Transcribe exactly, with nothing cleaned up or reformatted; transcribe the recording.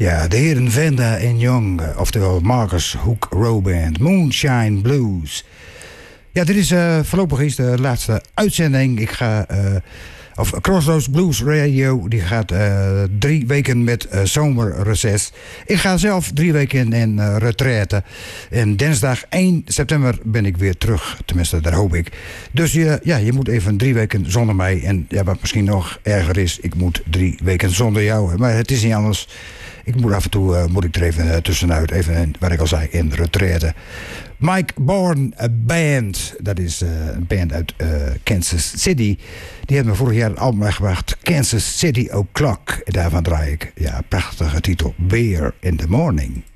Ja, de heren Venda en Young, oftewel Marcus Hook Row Band, Moonshine Blues. Ja, dit is uh, voorlopig is de laatste uitzending. Ik ga, uh, of Crossroads Blues Radio, die gaat uh, drie weken met uh, zomerreces. Ik ga zelf drie weken in uh, retraite. En dinsdag één september ben ik weer terug. Tenminste, daar hoop ik. Dus uh, ja, je moet even drie weken zonder mij. En ja, wat misschien nog erger is, ik moet drie weken zonder jou. Maar het is niet anders. Ik moet af en toe uh, moet ik er even uh, tussenuit, even wat ik al zei, in retraite. Mike Bourne Band, dat is uh, een band uit uh, Kansas City. Die hebben me vorig jaar een album uitgebracht, Kansas City O'Clock. Daarvan draai ik, ja, prachtige titel, Beer in the Morning.